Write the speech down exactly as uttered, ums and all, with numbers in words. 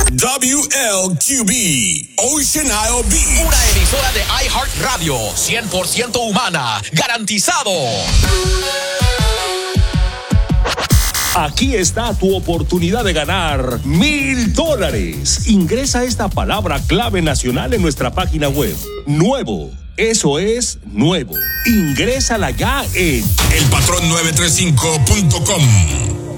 W L Q B, Ocean Isle Beach. Una emisora de iHeartRadio, cien por ciento humana, garantizado. Aquí está tu oportunidad de ganar mil dólares. Ingresa esta palabra clave nacional en nuestra página web. Nuevo. Eso es nuevo. Ingrésala ya en el patrón nueve tres cinco punto com.